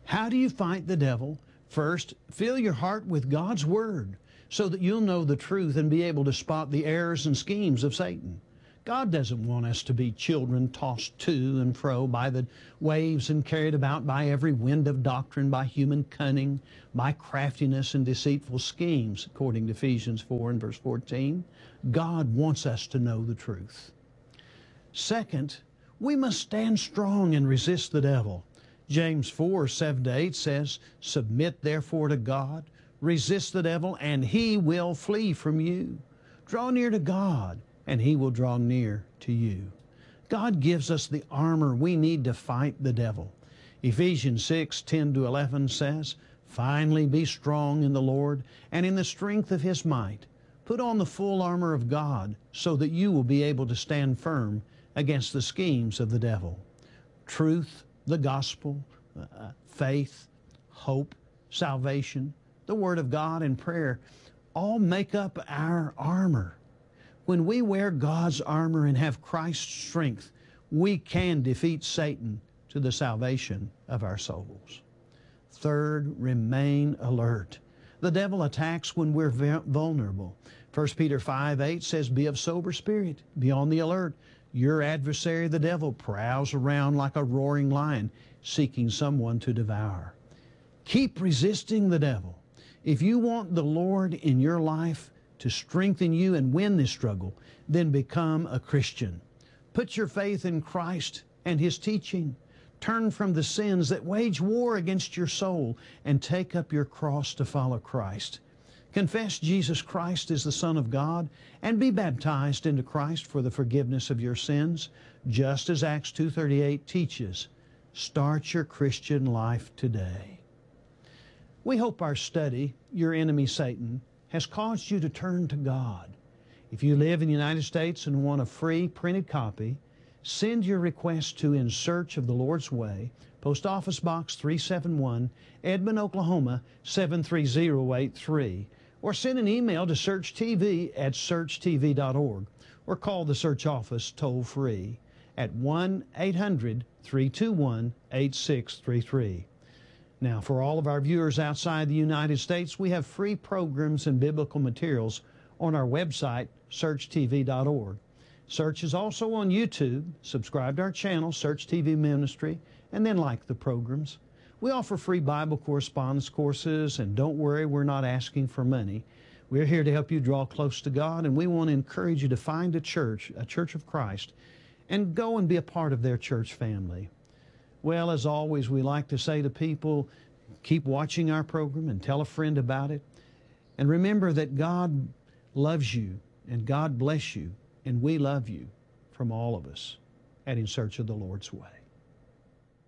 How do you fight the devil? First, fill your heart with God's Word so that you'll know the truth and be able to spot the errors and schemes of Satan. God doesn't want us to be children tossed to and fro by the waves and carried about by every wind of doctrine, by human cunning, by craftiness and deceitful schemes, according to Ephesians 4 and verse 14. God wants us to know the truth. Second, we must stand strong and resist the devil. James 4, 7-8 says, "Submit therefore to God, resist the devil, and he will flee from you. Draw near to God, and he will draw near to you." God gives us the armor we need to fight the devil. Ephesians 6, 10-11 says, "Finally be strong in the Lord and in the strength of his might. Put on the full armor of God so that you will be able to stand firm against the schemes of the devil." Truth, the gospel, faith, hope, salvation, the Word of God, and prayer all make up our armor. When we wear God's armor and have Christ's strength, we can defeat Satan to the salvation of our souls. Third, remain alert. The devil attacks when we're vulnerable. 1 Peter 5:8 says, "Be of sober spirit, be on the alert. Your adversary, the devil, prowls around like a roaring lion, seeking someone to devour." Keep resisting the devil. If you want the Lord in your life to strengthen you and win this struggle, then become a Christian. Put your faith in Christ and His teaching. Turn from the sins that wage war against your soul and take up your cross to follow Christ. Confess Jesus Christ is the Son of God and be baptized into Christ for the forgiveness of your sins, just as Acts 2:38 teaches. Start your Christian life today. We hope our study, Your Enemy Satan, has caused you to turn to God. If you live in the United States and want a free printed copy, send your request to In Search of the Lord's Way, Post Office Box 371, Edmond, Oklahoma 73083, or send an email to searchtv@searchtv.org, or call the Search office toll-free at 1-800-321-8633. Now, for all of our viewers outside the United States, we have free programs and biblical materials on our website, searchtv.org. Search is also on YouTube. Subscribe to our channel, Search TV Ministry, and then like the programs. We offer free Bible correspondence courses, and don't worry, we're not asking for money. We're here to help you draw close to God, and we want to encourage you to find a church of Christ, and go and be a part of their church family. Well, as always, we like to say to people, keep watching our program and tell a friend about it. And remember that God loves you, and God bless you, and we love you from all of us at In Search of the Lord's Way.